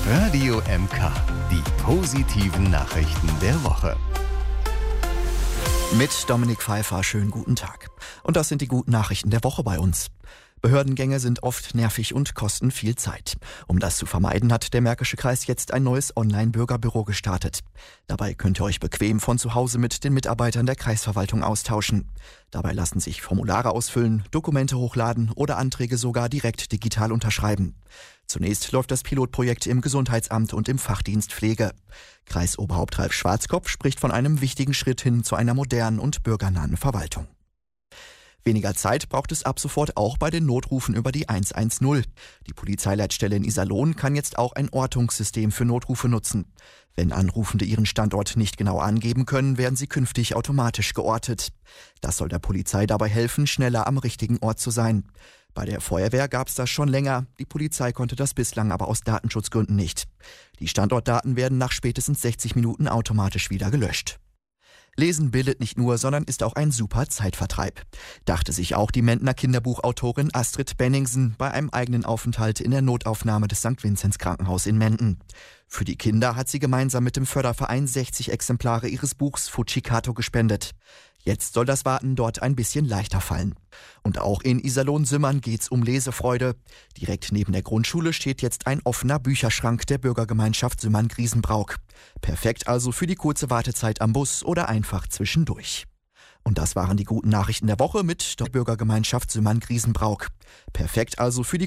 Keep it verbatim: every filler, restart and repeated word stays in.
Radio M K, die positiven Nachrichten der Woche. Mit Dominik Pfeiffer, schönen guten Tag. Und das sind die guten Nachrichten der Woche bei uns. Behördengänge sind oft nervig und kosten viel Zeit. Um das zu vermeiden, hat der Märkische Kreis jetzt ein neues Online-Bürgerbüro gestartet. Dabei könnt ihr euch bequem von zu Hause mit den Mitarbeitern der Kreisverwaltung austauschen. Dabei lassen sich Formulare ausfüllen, Dokumente hochladen oder Anträge sogar direkt digital unterschreiben. Zunächst läuft das Pilotprojekt im Gesundheitsamt und im Fachdienst Pflege. Kreisoberhaupt Ralf Schwarzkopf spricht von einem wichtigen Schritt hin zu einer modernen und bürgernahen Verwaltung. Weniger Zeit braucht es ab sofort auch bei den Notrufen über die eins eins null. Die Polizeileitstelle in Iserlohn kann jetzt auch ein Ortungssystem für Notrufe nutzen. Wenn Anrufende ihren Standort nicht genau angeben können, werden sie künftig automatisch geortet. Das soll der Polizei dabei helfen, schneller am richtigen Ort zu sein. Bei der Feuerwehr gab es das schon länger. Die Polizei konnte das bislang aber aus Datenschutzgründen nicht. Die Standortdaten werden nach spätestens sechzig Minuten automatisch wieder gelöscht. Lesen bildet nicht nur, sondern ist auch ein super Zeitvertreib. Dachte sich auch die Mentner Kinderbuchautorin Astrid Benningsen bei einem eigenen Aufenthalt in der Notaufnahme des Sankt Vinzenz Krankenhaus in Menden. Für die Kinder hat sie gemeinsam mit dem Förderverein sechzig Exemplare ihres Buchs Fujikato gespendet. Jetzt soll das Warten dort ein bisschen leichter fallen. Und auch in Iserlohn-Sümmern geht's um Lesefreude. Direkt neben der Grundschule steht jetzt ein offener Bücherschrank der Bürgergemeinschaft Sümmern-Griesenbrauch. Perfekt also für die kurze Wartezeit am Bus oder einfach zwischendurch. Und das waren die guten Nachrichten der Woche mit der Bürgergemeinschaft Sümmern-Griesenbrauch. Perfekt also für die